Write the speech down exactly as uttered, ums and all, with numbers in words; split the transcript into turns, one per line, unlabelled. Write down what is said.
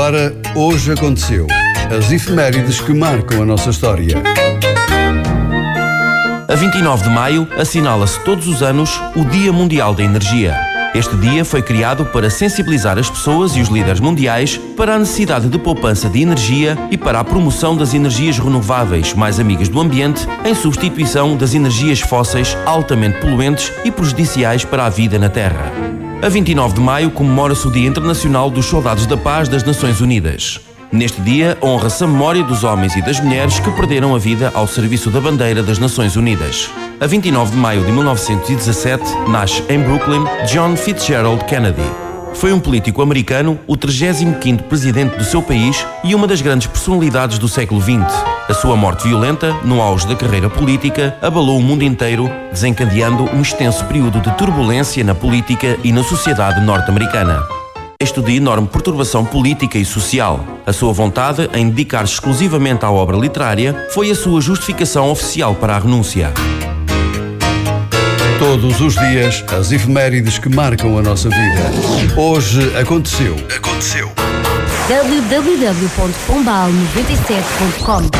Agora, hoje aconteceu. As efemérides que marcam a nossa história.
A vinte e nove de maio assinala-se todos os anos o Dia Mundial da Energia. Este dia foi criado para sensibilizar as pessoas e os líderes mundiais para a necessidade de poupança de energia e para a promoção das energias renováveis mais amigas do ambiente, em substituição das energias fósseis altamente poluentes e prejudiciais para a vida na Terra. A vinte e nove de maio comemora-se o Dia Internacional dos Soldados da Paz das Nações Unidas. Neste dia, honra-se a memória dos homens e das mulheres que perderam a vida ao serviço da bandeira das Nações Unidas. A vinte e nove de maio de mil novecentos e dezassete, nasce em Brooklyn John Fitzgerald Kennedy. Foi um político americano, o trigésimo quinto presidente do seu país e uma das grandes personalidades do século vinte. A sua morte violenta, no auge da carreira política, abalou o mundo inteiro, desencadeando um extenso período de turbulência na política e na sociedade norte-americana. Isto de enorme perturbação política e social. A sua vontade em dedicar-se exclusivamente à obra literária foi a sua justificação oficial para a renúncia.
Todos os dias, as efemérides que marcam a nossa vida. Hoje aconteceu. Aconteceu.
w w w ponto pombal noventa e sete ponto com